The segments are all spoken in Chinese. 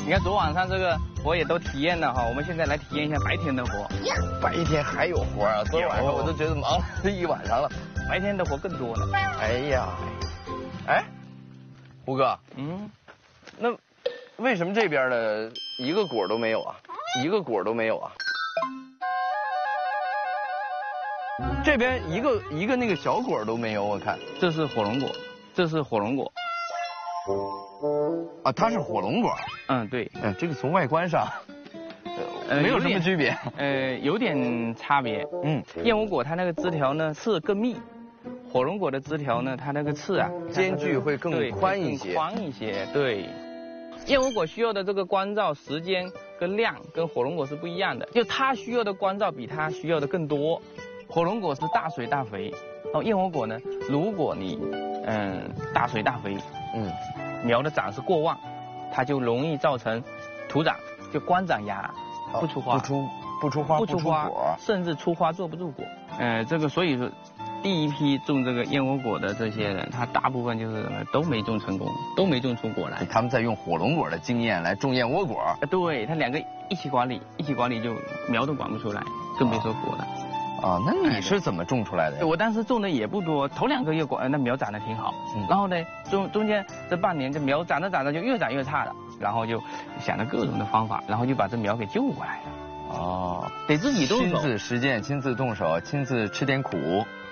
你看昨晚上这个活也都体验了哈，我们现在来体验一下白天的活。 白天还有活啊？昨晚上我都觉得忙了一晚上了。 白天的活更多呢。 哎呀，哎，胡哥，那为什么这边的一个果都没有啊？一个果都没有啊？这边一个那个小果都没有，我看。 这是火龙果，这是火龙果。 啊，它是火龙果。 对。 这个从外观上，没有什么区别。 有点差别。燕窝果它那个枝条呢刺更密，火龙果的枝条呢它那个刺啊间距会更宽一些。 宽一些，对。燕窝果需要的这个光照时间跟量跟火龙果是不一样的，就它需要的光照比它需要的更多。火龙果是大水大肥，然后燕窝果呢，如果你大水大肥，苗的长势过旺，它就容易造成徒长，就光长芽，不出花， 不出花，不出果， 甚至出花坐不住果。这个所以说，第一批种这个燕窝果的这些人，他大部分就是都没种成功，都没种出果来。 他们在用火龙果的经验来种燕窝果。 对，他两个一起管理就苗都管不出来，更别说果了。 啊，那你是怎么种出来的呀？ 我当时种的也不多，头2个月那苗长得挺好，然后呢中间这半年这苗长着就越长越差了，然后就想了各种的方法，然后就把这苗给救过来了。 哦， 得自己动手， 亲自实践，亲自动手，亲自吃点苦。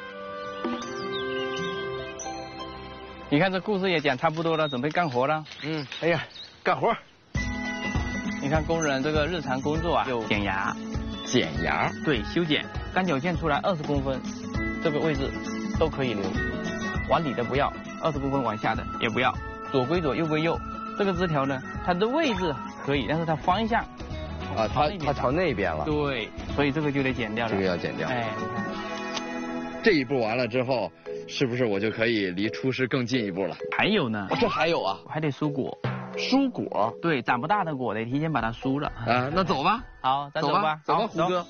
你看这故事也讲差不多了，准备干活了。 哎呀，干活。 你看工人这个日常工作啊，就剪芽。 剪芽？对， 修剪。干角线出来20公分，这个位置都可以留，往里的不要，20公分往下的也不要，左归左，右归右。这个枝条呢，它的位置可以，但是它方向啊，它朝那边了。 对，所以这个就得剪掉了。 这个要剪掉。 哎， 这一步完了之后，是不是我就可以离出师更进一步了？ 还有呢， 这还有啊， 还得疏果。 疏果？ 对，长不大的果得提前把它疏了。 啊，那走吧。 好，咱走吧。 走吧，胡哥。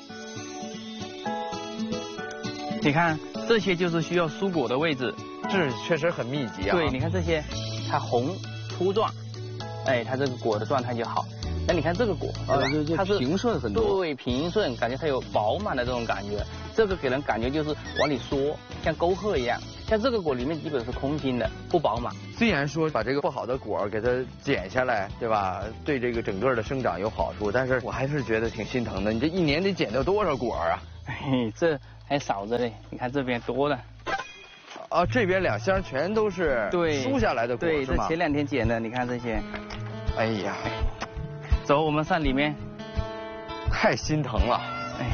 你看，这些就是需要疏果的位置， 这确实很密集啊。 对，你看这些，它红凸状，哎，它这个果的状态就好。那你看这个果，它是平顺很多。 对，平顺，感觉它有饱满的这种感觉。这个给人感觉就是往里缩，像沟壑一样。像这个果里面基本是空心的，不饱满。 虽然说把这个不好的果给它剪下来，对吧？对这个整个的生长有好处，但是我还是觉得挺心疼的。你这一年得剪掉多少果啊？ 哎，这还少着嘞，你看这边多了。 啊，这边2箱全都是疏下来的果， 对， 是吗？ 这前2天剪的，你看这些。 哎呀， 走，我们上里面。 太心疼了。 哎。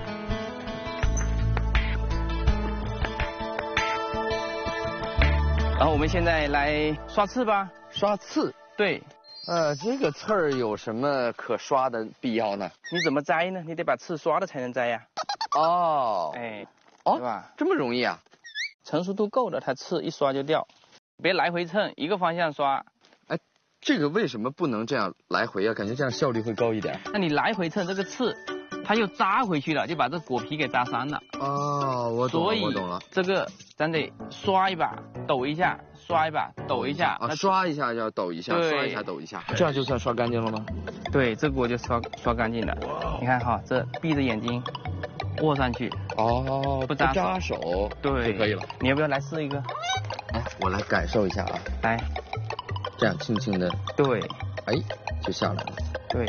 然后我们现在来刷刺吧。 刷刺？对。这个刺儿有什么可刷的必要呢？ 你怎么摘呢？你得把刺刷了才能摘呀。 哦。 哎。 哦， 对吧？ 这么容易啊？ 成熟度够了，它刺一刷就掉。别来回蹭，一个方向刷。 哎，这个为什么不能这样来回啊？感觉这样效率会高一点。 那你来回蹭这个刺，它又扎回去了，就把这果皮给扎伤了。 哦，我懂了，我懂了。 这个咱得刷一把，抖一下，刷一把，抖一下。 啊，刷一下要抖一下，刷一下抖一下，这样就算刷干净了吗？ 对，这果就刷干净了。你看哈，这闭着眼睛握上去。 哦，不扎手， 对， 就可以了。 你要不要来试一个？ 哎，我来感受一下啊。 来， 这样轻轻的。对。哎，就下来了。对。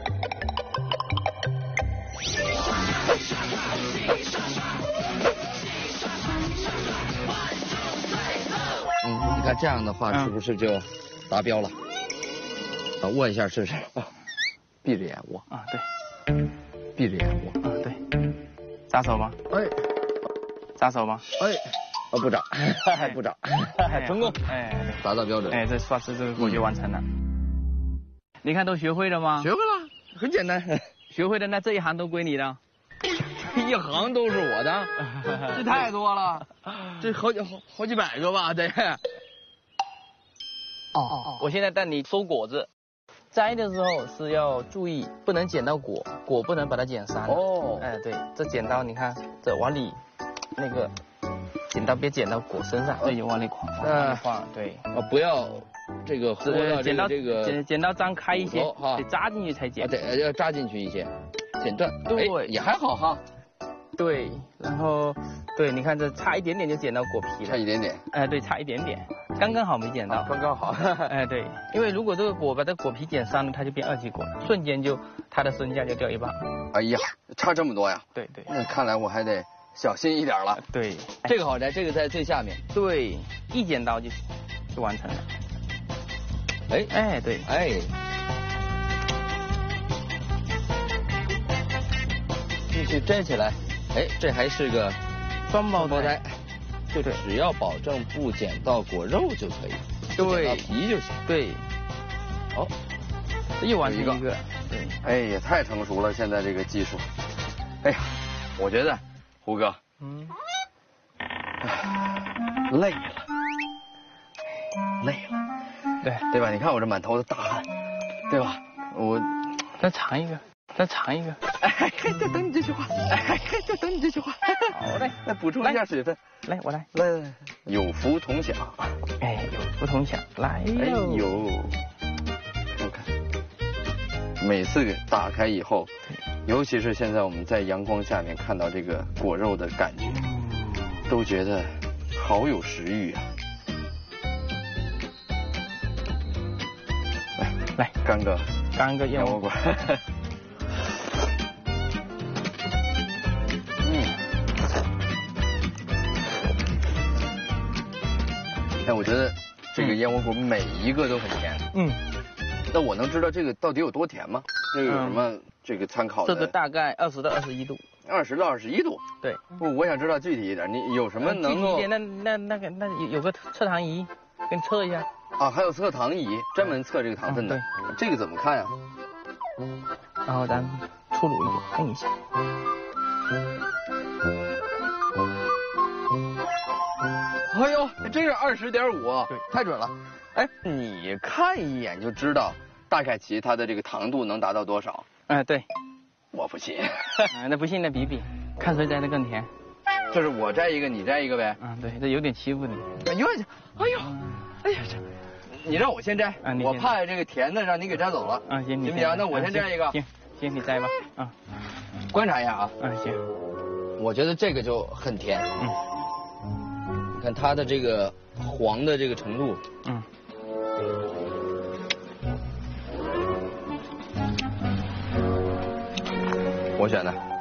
你看这样的话是不是就达标了？啊，握一下试试。闭着眼握。啊，对。闭着眼握。啊，对。 扎手吗？ 哎。 扎手吗？ 哎。不扎，还不扎，成功。哎，达到标准。 哎，这刷刺这个果就完成了。你看都学会了吗？ 学会了，很简单。 学会的那这一行都归你了。 一行都是我的，这太多了，这好几百个吧得。 哦，我现在带你收果子，摘的时候是要注意，不能剪到果，果不能把它剪伤。哦，哎对，这剪刀你看，这往里那个剪刀别剪到果身上，对，就往里放，对。 不要这个和到这个剪刀张开一些，得扎进去才剪。 得要扎进去一些，剪断。 对， 也还好哈。 对，然后对，你看这差一点点就剪到果皮了。 差一点点。 对，差一点点，刚刚好没剪到。 刚刚好。 对，因为如果这个把这果皮剪伤了，它就变2级果了，瞬间就它的身价就掉一半。 哎呀，差这么多呀？ 对对。 那看来我还得小心一点了。 对， 这个好摘，这个在最下面。 对，一剪刀就完成了。对。 继续摘起来。这还是个双胞胎， 就只要保证不剪到果肉就可以， 对， 剪到皮就行。对。好， 又完成一个。 对。也太成熟了，现在这个技术。哎呀，我觉得胡哥，累了。对吧？你看我这满头的大汗，对吧？我再尝一个。再等你这句话。好嘞， 再补充一下水分。 来，我来。 有福同享。 有福同享。来哟。 我看，每次打开以后，尤其是现在我们在阳光下面看到这个果肉的感觉，都觉得好有食欲啊。来，干个燕窝果。我觉得这个燕窝果每一个都很甜。那我能知道这个到底有多甜吗？这个有什么这个参考的？ 这个大概20到21度。 20到21度。对。我想知道具体一点，你有什么能够？ 具体一点，那有个测糖仪，给你测一下。 还有测糖仪，专门测这个糖分的。对。这个怎么看呀？ 然后咱粗鲁一点，按一下。 哎呦，这是20.5，对，太准了。你看一眼就知道，大概其它的这个糖度能达到多少？ 对。 我不信。 那不信那比，看谁摘的更甜。 就是我摘一个，你摘一个呗。 对，这有点欺负你。 哎呀，你让我先摘，我怕这个甜的让你给摘走了。 行， 行不行？那我先摘一个。 行，你摘吧。 观察一下啊。 行。 我觉得这个就很甜。你看它的这个黄的这个程度。我选的。